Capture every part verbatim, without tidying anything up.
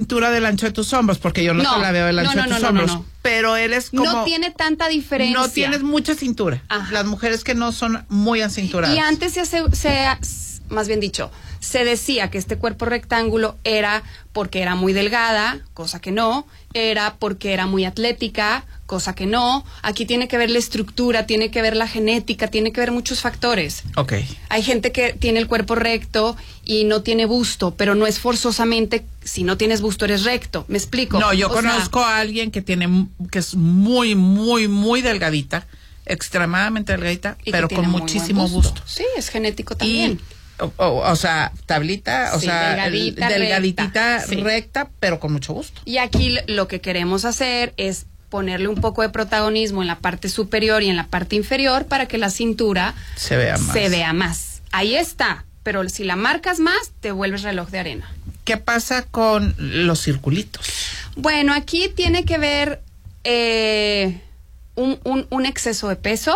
cintura del ancho de tus hombros, porque yo no, no te la veo del ancho no, no, de tus no, hombros. No, no, no. Pero él es como... No tiene tanta diferencia. No tienes mucha cintura. Ajá. Las mujeres que no son muy acinturadas. Y antes se, hace, se más bien dicho, se decía que este cuerpo rectángulo era porque era muy delgada, cosa que no, era porque era muy atlética, cosa que no. Aquí tiene que ver la estructura, tiene que ver la genética, tiene que ver muchos factores. Ok. Hay gente que tiene el cuerpo recto y no tiene busto, pero no es forzosamente, si no tienes busto eres recto. ¿Me explico? No, yo o conozco sea, a alguien que tiene, que es muy, muy, muy delgadita, extremadamente delgadita, pero con muchísimo busto. busto. Sí, es genético también. Y, o, o, o sea, tablita, o sí, sea, delgadita, delgaditita, recta, recta, sí. Pero con mucho busto. Y aquí lo que queremos hacer es ponerle un poco de protagonismo en la parte superior y en la parte inferior para que la cintura se vea más. Se vea más. Ahí está, pero si la marcas más, te vuelves reloj de arena. ¿Qué pasa con los circulitos? Bueno, aquí tiene que ver eh, un, un, un exceso de peso.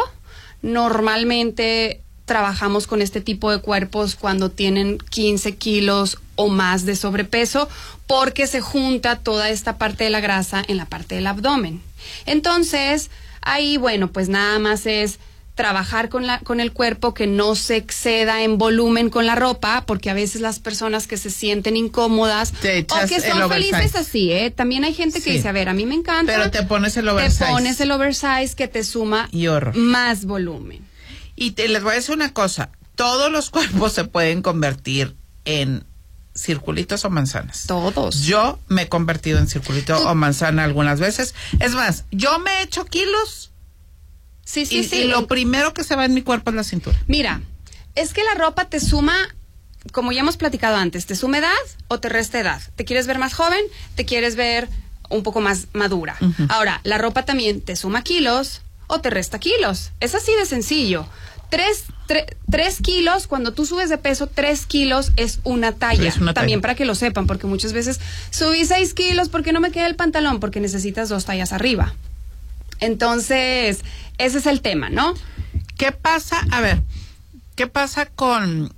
Normalmente trabajamos con este tipo de cuerpos cuando tienen quince kilos o más de sobrepeso, porque se junta toda esta parte de la grasa en la parte del abdomen. Entonces, ahí, bueno, pues nada más es trabajar con la con el cuerpo, que no se exceda en volumen con la ropa, porque a veces las personas que se sienten incómodas o que son felices así, ¿eh? También hay gente que sí dice, a ver, a mí me encanta. Pero te pones el oversize. Te pones el oversize que te suma más volumen. Y te, les voy a decir una cosa, todos los cuerpos se pueden convertir en circulitos o manzanas. Todos. Yo me he convertido en circulito ¿Tú? o manzana algunas veces. Es más, yo me he hecho kilos. Sí, sí, y, sí. Y lo primero que se va en mi cuerpo es la cintura. Mira, es que la ropa te suma, como ya hemos platicado antes, te suma edad o te resta edad. ¿Te quieres ver más joven? ¿Te quieres ver un poco más madura? Uh-huh. Ahora, la ropa también te suma kilos o te resta kilos. Es así de sencillo. Tres, tre, tres kilos, cuando tú subes de peso, tres kilos es una talla. Es una También talla. Para que lo sepan, porque muchas veces subí seis kilos, ¿por qué no me queda el pantalón? Porque necesitas dos tallas arriba. Entonces, ese es el tema, ¿no? ¿Qué pasa? A ver, ¿qué pasa con,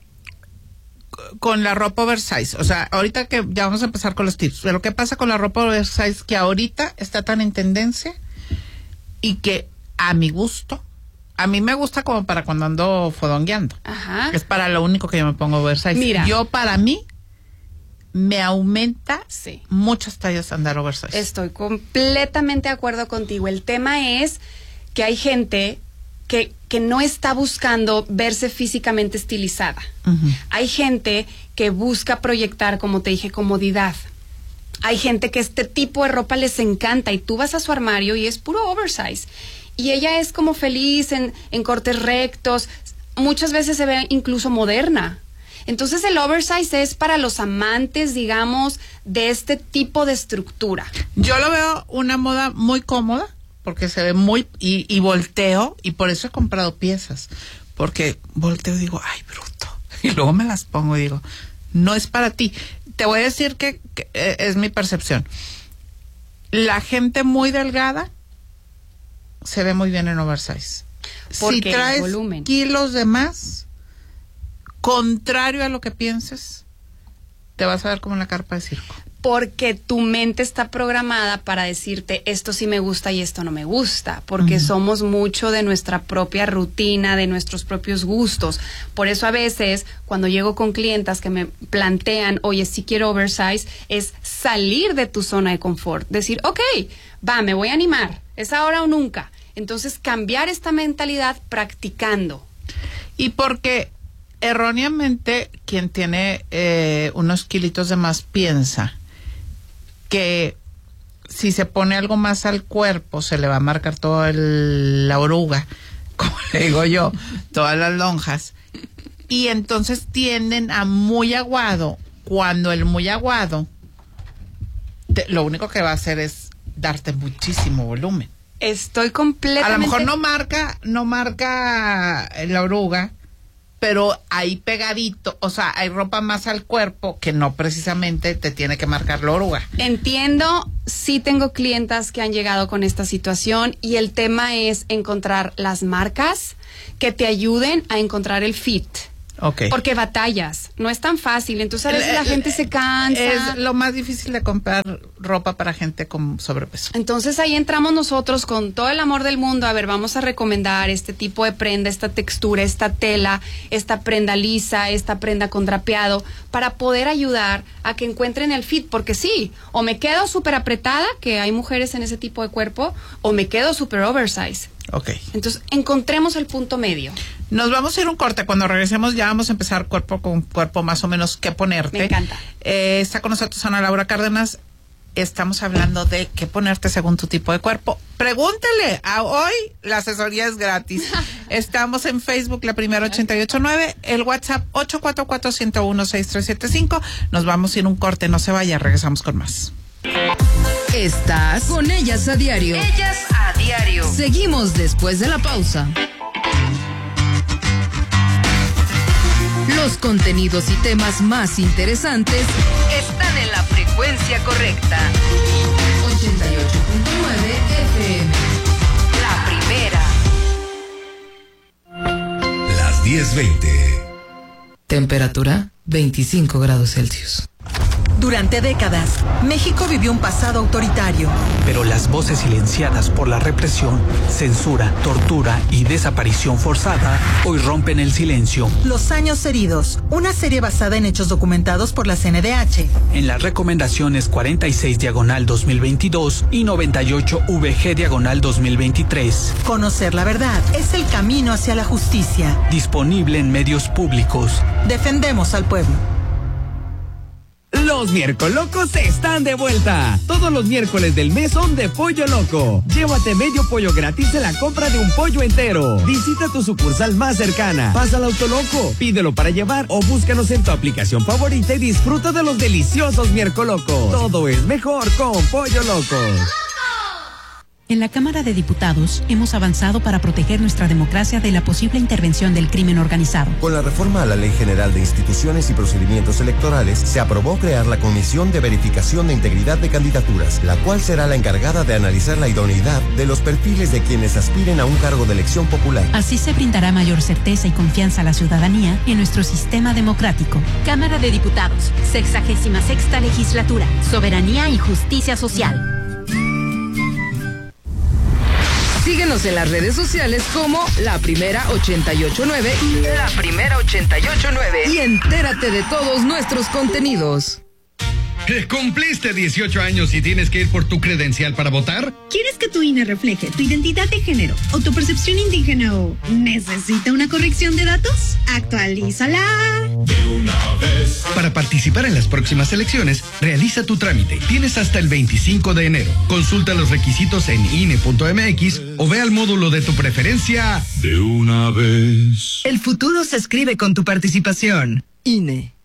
con la ropa oversize? O sea, ahorita que ya vamos a empezar con los tips, pero ¿qué pasa con la ropa oversize que ahorita está tan en tendencia y que a mi gusto, a mí me gusta como para cuando ando fodongueando? Ajá. Es para lo único que yo me pongo oversize. Mira. Yo, para mí, me aumenta sí. muchas tallas andar oversize. Estoy completamente de acuerdo contigo. El tema es que hay gente que, que no está buscando verse físicamente estilizada. Uh-huh. Hay gente que busca proyectar, como te dije, comodidad. Hay gente que este tipo de ropa les encanta y tú vas a su armario y es puro oversize. Y ella es como feliz en, en cortes rectos. Muchas veces se ve incluso moderna. Entonces el oversize es para los amantes, digamos, de este tipo de estructura. Yo lo veo una moda muy cómoda, porque se ve muy, y, y volteo, y por eso he comprado piezas, porque volteo y digo, ay, bruto, y luego me las pongo y digo, no es para ti. Te voy a decir que, que eh, es mi percepción. La gente muy delgada se ve muy bien en oversize. Porque si traes volumen. kilos de más, contrario a lo que pienses, te vas a ver como en la carpa de circo. Porque tu mente está programada para decirte esto sí me gusta y esto no me gusta, porque uh-huh. somos mucho de nuestra propia rutina, de nuestros propios gustos. Por eso a veces cuando llego con clientas que me plantean, oye, sí quiero oversize, es salir de tu zona de confort, decir, ok, va, me voy a animar, es ahora o nunca. Entonces cambiar esta mentalidad practicando. Y porque erróneamente quien tiene eh, unos kilitos de más piensa que si se pone algo más al cuerpo se le va a marcar toda el, la oruga, como le digo yo, todas las lonjas, y entonces tienden a muy aguado, cuando el muy aguado te, lo único que va a hacer es darte muchísimo volumen. Estoy completamente... A lo mejor no marca, no marca la oruga, pero ahí pegadito, o sea, hay ropa más al cuerpo que no precisamente te tiene que marcar la oruga. Entiendo, sí tengo clientas que han llegado con esta situación y el tema es encontrar las marcas que te ayuden a encontrar el fit. Okay. Porque batallas, no es tan fácil, entonces a veces el, la gente se cansa. Es lo más difícil de comprar ropa para gente con sobrepeso. Entonces ahí entramos nosotros con todo el amor del mundo, a ver, vamos a recomendar este tipo de prenda, esta textura, esta tela, esta prenda lisa, esta prenda con drapeado, para poder ayudar a que encuentren el fit, porque sí, o me quedo súper apretada, que hay mujeres en ese tipo de cuerpo, o me quedo súper oversize. Ok. Entonces, encontremos el punto medio. Nos vamos a ir un corte. Cuando regresemos ya vamos a empezar cuerpo con cuerpo, más o menos qué ponerte. Me encanta. Eh, está con nosotros Ana Laura Cárdenas. Estamos hablando de qué ponerte según tu tipo de cuerpo. Pregúntele. A hoy la asesoría es gratis. Estamos en Facebook, La Primera ochenta y ocho nueve. El WhatsApp ocho cuatro cuatro, uno cero uno, seis tres siete cinco. Nos vamos a ir un corte. No se vaya. Regresamos con más. Estás con Ellas a Diario. Ellas a Diario. Seguimos después de la pausa. Los contenidos y temas más interesantes están en la frecuencia correcta. ochenta y ocho punto nueve F M. La primera. Las diez veinte. Temperatura veinticinco grados Celsius. Durante décadas, México vivió un pasado autoritario. Pero las voces silenciadas por la represión, censura, tortura y desaparición forzada hoy rompen el silencio. Los años heridos, una serie basada en hechos documentados por la C N D H. En las recomendaciones cuarenta y seis diagonal dos mil veintidós y noventa y ocho V G diagonal dos mil veintitrés. Conocer la verdad es el camino hacia la justicia. Disponible en medios públicos. Defendemos al pueblo. Los Miércolocos están de vuelta. Todos los miércoles del mes son de Pollo Loco. Llévate medio pollo gratis en la compra de un pollo entero. Visita tu sucursal más cercana. Pasa al Autoloco, pídelo para llevar o búscanos en tu aplicación favorita y disfruta de los deliciosos Miércolocos. Todo es mejor con Pollo Loco. En la Cámara de Diputados hemos avanzado para proteger nuestra democracia de la posible intervención del crimen organizado. Con la reforma a la Ley General de Instituciones y Procedimientos Electorales, se aprobó crear la Comisión de Verificación de Integridad de Candidaturas, la cual será la encargada de analizar la idoneidad de los perfiles de quienes aspiren a un cargo de elección popular. Así se brindará mayor certeza y confianza a la ciudadanía en nuestro sistema democrático. Cámara de Diputados, sexagésima sexta legislatura, soberanía y justicia social. Síguenos en las redes sociales como La Primera ochenta y ocho nueve. La Primera ochenta y ocho nueve. Y entérate de todos nuestros contenidos. ¿Cumpliste dieciocho años y tienes que ir por tu credencial para votar? ¿Quieres que tu I N E refleje tu identidad de género o tu percepción indígena o necesita una corrección de datos? ¡Actualízala! De una vez. Para participar en las próximas elecciones, realiza tu trámite. Tienes hasta el veinticinco de enero. Consulta los requisitos en I N E punto M X o ve al módulo de tu preferencia. De una vez. El futuro se escribe con tu participación. I N E.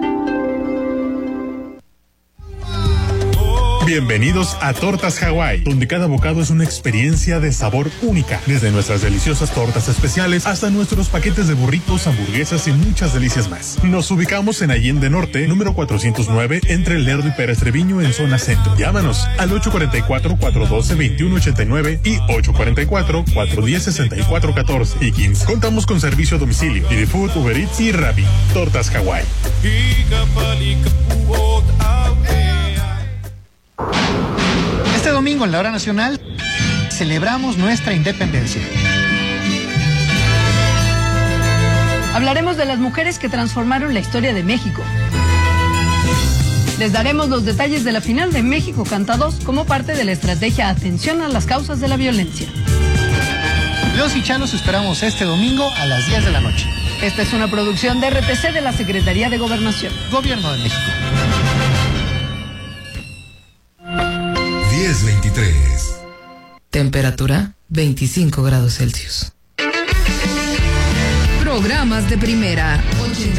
Bienvenidos a Tortas Hawái, donde cada bocado es una experiencia de sabor única. Desde nuestras deliciosas tortas especiales hasta nuestros paquetes de burritos, hamburguesas y muchas delicias más. Nos ubicamos en Allende Norte, número cuatrocientos nueve, entre El Lerdo y Pérez Treviño, en zona centro. Llámanos al ocho cuatro cuatro, cuatro uno dos, dos uno ocho nueve y ocho cuatro cuatro, cuatro uno cero, seis cuatro uno cuatro. Y quince. Contamos con servicio a domicilio, Didi Food, Uber Eats y Rappi. Tortas Hawái. Este domingo en la Hora Nacional celebramos nuestra independencia. Hablaremos de las mujeres que transformaron la historia de México. Les daremos los detalles de la final de México Canta dos como parte de la estrategia Atención a las Causas de la Violencia. Los y Chalos esperamos este domingo a las diez de la noche. Esta es una producción de R T C de la Secretaría de Gobernación. Gobierno de México. diez veintitrés. Temperatura veinticinco grados Celsius. Programas de primera.